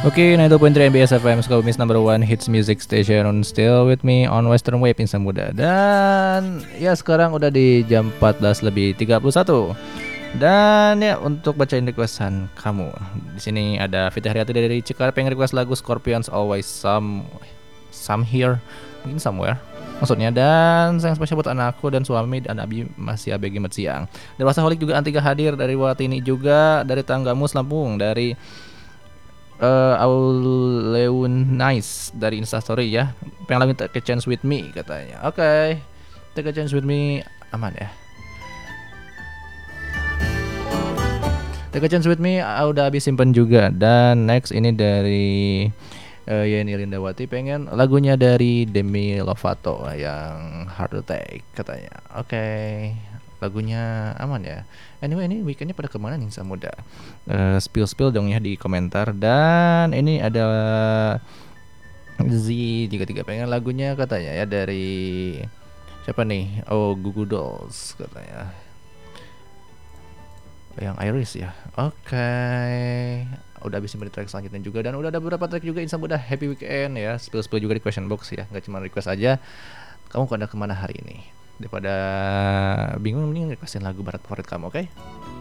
Oke, 92.3 MBS FM, Sukabumi number one hits music station. Still with me on Western Wave Insan Muda. Dan ya sekarang udah di jam 14 lebih 31. Dan ya untuk bacain requestan kamu. Di sini ada Fitri Haryati dari Cikarang pengen request lagu Scorpions Always Some Here, mungkin somewhere maksudnya. Dan sayang spesial buat anakku dan suami dan Abi masih ABG Mat siang. Dan Wasaholic juga Antiga hadir dari Watini juga dari Tanggamus Lampung dari Auleun Nice dari Instastory ya. Pengen lagi Take a Chance With Me katanya. Oke. Take a Chance With Me aman ya. Take a Chance With Me udah habis simpen juga. Dan next ini dari Yeni Lindawati pengen lagunya dari Demi Lovato yang Hard to Take katanya. Oke. Lagunya aman ya. Anyway, ini weekendnya pada kemana nih Samuda? Spill dong ya di komentar. Dan ini ada Z33 pengen lagunya katanya ya dari siapa nih? Oh, Goo Goo Dolls katanya. Yang Iris ya. Oke. Udah habis di track selanjutnya juga. Dan udah ada beberapa track juga Insan Muda. Happy weekend ya. Spill juga di question box ya. Gak cuma request aja. Kamu pada kemana hari ini? Daripada bingung, mending requestin lagu barat favorit kamu, oke?